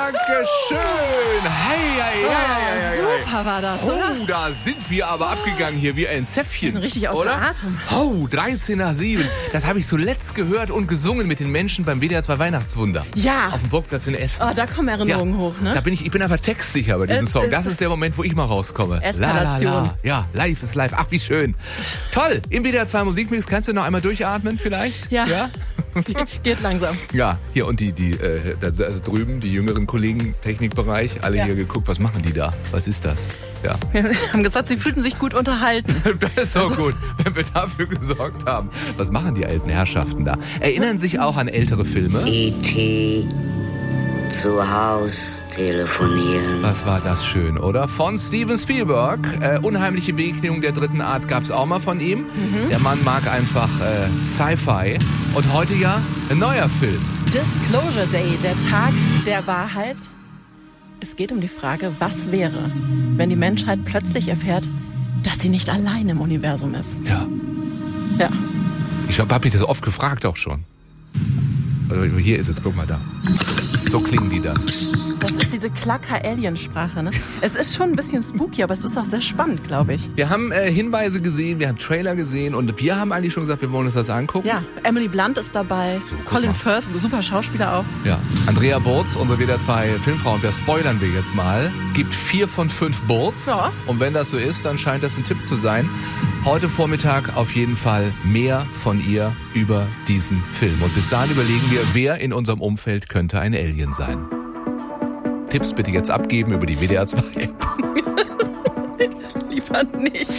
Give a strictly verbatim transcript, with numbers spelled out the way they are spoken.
Dankeschön. Hey, hey, hey, hey, hey, hey. Super war das, Oh, oder? da sind wir aber abgegangen hier wie ein Zäpfchen. Richtig außer oder? Atem. Oh, dreizehn nach sieben. Das habe ich zuletzt gehört und gesungen mit den Menschen beim W D R zwei Weihnachtswunder. Ja. Auf dem Burgplatz in Essen. Oh, da kommen Erinnerungen Ja. hoch, ne? Da bin ich, ich bin einfach textsicher bei diesem Es Song. ist- Das ist der Moment, wo ich mal rauskomme. Eskalation. La, la, la. Ja, live ist live. Ach, wie schön. Toll. Im W D R zwei Musikmix. Kannst du noch einmal durchatmen vielleicht? Ja. Ja? Geht langsam. Ja, hier und die, die äh, da, da drüben, die jüngeren Kollegen, Technikbereich, alle Ja. hier geguckt, was machen die da? Was ist das? Ja. Wir haben gesagt, sie fühlten sich gut unterhalten. Das ist so gut, wenn wir dafür gesorgt haben. Was machen die alten Herrschaften da? Erinnern sich auch an ältere Filme? E T zu Haus telefonieren. Was war das schön, oder? Von Steven Spielberg. Äh, Unheimliche Begegnung der dritten Art gab's auch mal von ihm. Mhm. Der Mann mag einfach äh, Sci-Fi. Und heute ja ein neuer Film. Disclosure Day, der Tag der Wahrheit. Es geht um die Frage, was wäre, wenn die Menschheit plötzlich erfährt, dass sie nicht allein im Universum ist. Ja. Ja. Ich habe mich das oft gefragt auch schon. Also hier ist es, guck mal da. So klingen die dann. Das ist diese Klacker-Alien-Sprache, ne? Es ist schon ein bisschen spooky, aber es ist auch sehr spannend, glaube ich. Wir haben äh, Hinweise gesehen, wir haben Trailer gesehen und wir haben eigentlich schon gesagt, wir wollen uns das angucken. Ja, Emily Blunt ist dabei, So, guck Colin mal. Firth, super Schauspieler auch. Ja. Andrea Burz, unsere W D R zwei Filmfrau, und wir spoilern wir jetzt mal, gibt vier von fünf Burz. Ja. Und wenn das so ist, dann scheint das ein Tipp zu sein. Heute Vormittag auf jeden Fall mehr von ihr über diesen Film. Und bis dahin überlegen wir, wer in unserem Umfeld könnte ein Alien sein. Tipps bitte jetzt abgeben über die W D R zwei App. Lieber nicht.